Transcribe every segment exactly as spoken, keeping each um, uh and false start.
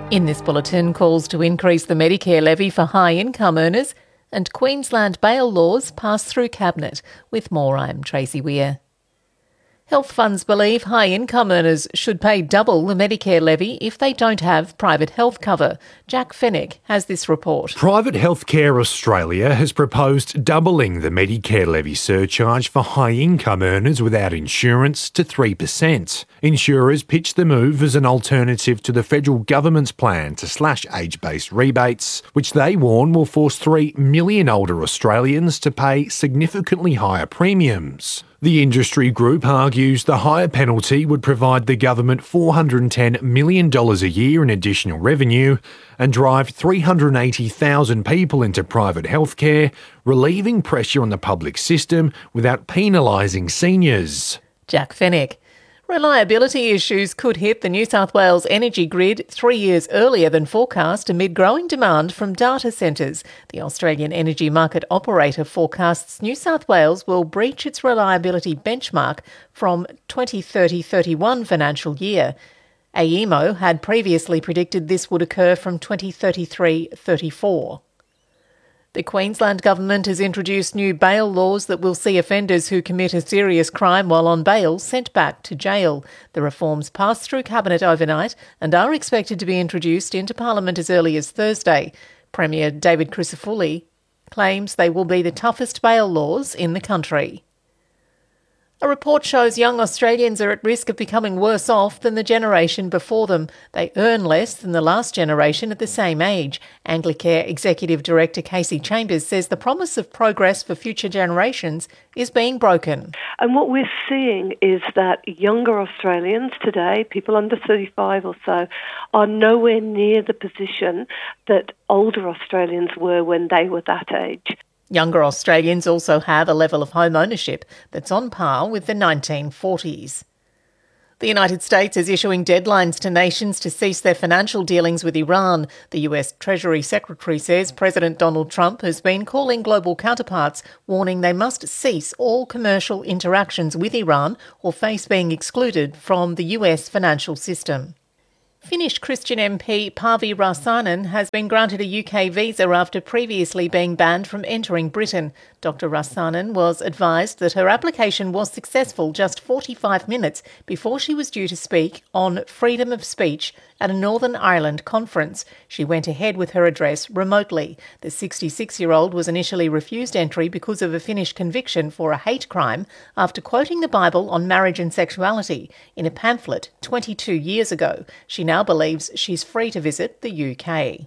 In this bulletin, calls to increase the Medicare levy for high-income earners and Queensland bail laws pass through Cabinet. With more, I'm Tracy Weir. Health funds believe high-income earners should pay double the Medicare levy if they don't have private health cover. Jack Fennick has this report. Private Healthcare Australia has proposed doubling the Medicare levy surcharge for high-income earners without insurance to three percent. Insurers pitch the move as an alternative to the federal government's plan to slash age-based rebates, which they warn will force three million older Australians to pay significantly higher premiums. The industry group argues the higher penalty would provide the government four hundred ten million dollars a year in additional revenue and drive three hundred eighty thousand people into private healthcare, relieving pressure on the public system without penalising seniors. Jack Fennick. Reliability issues could hit the New South Wales energy grid three years earlier than forecast amid growing demand from data centres. The Australian Energy Market Operator forecasts New South Wales will breach its reliability benchmark from twenty thirty thirty-one financial year. A E M O had previously predicted this would occur from twenty thirty-three thirty-four. The Queensland Government has introduced new bail laws that will see offenders who commit a serious crime while on bail sent back to jail. The reforms passed through Cabinet overnight and are expected to be introduced into Parliament as early as Thursday. Premier David Crisafulli claims they will be the toughest bail laws in the country. A report shows young Australians are at risk of becoming worse off than the generation before them. They earn less than the last generation at the same age. Anglicare Executive Director Casey Chambers says the promise of progress for future generations is being broken. And what we're seeing is that younger Australians today, people under thirty-five or so, are nowhere near the position that older Australians were when they were that age. Younger Australians also have a level of home ownership that's on par with the nineteen forties. The United States is issuing deadlines to nations to cease their financial dealings with Iran. The U S Treasury Secretary says President Donald Trump has been calling global counterparts, warning they must cease all commercial interactions with Iran or face being excluded from the U S financial system. Finnish Christian M P Parvi Räsänen has been granted a U K visa after previously being banned from entering Britain. Doctor Räsänen was advised that her application was successful just forty-five minutes before she was due to speak on freedom of speech at a Northern Ireland conference. She went ahead with her address remotely. The sixty-six-year-old was initially refused entry because of a Finnish conviction for a hate crime after quoting the Bible on marriage and sexuality in a pamphlet twenty-two years ago. She now believes she's free to visit the U K.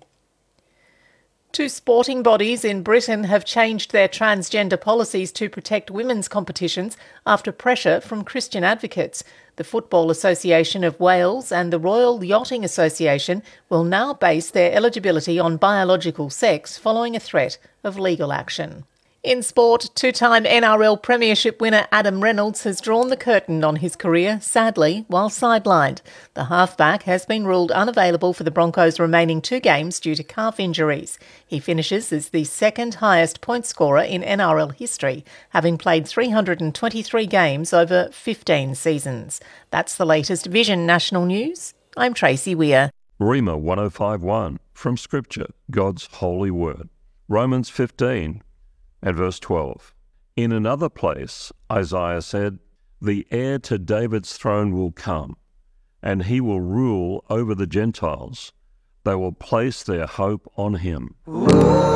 Two sporting bodies in Britain have changed their transgender policies to protect women's competitions after pressure from Christian advocates. The Football Association of Wales and the Royal Yachting Association will now base their eligibility on biological sex following a threat of legal action. In sport, two-time N R L Premiership winner Adam Reynolds has drawn the curtain on his career, sadly, while sidelined. The halfback has been ruled unavailable for the Broncos' remaining two games due to calf injuries. He finishes as the second highest point scorer in N R L history, having played three hundred twenty-three games over fifteen seasons. That's the latest Vision National News. I'm Tracy Weir. Rhema one oh five point one from Scripture, God's holy word. Romans fifteen and verse twelve. In another place, Isaiah said, "The heir to David's throne will come, and he will rule over the Gentiles. They will place their hope on him."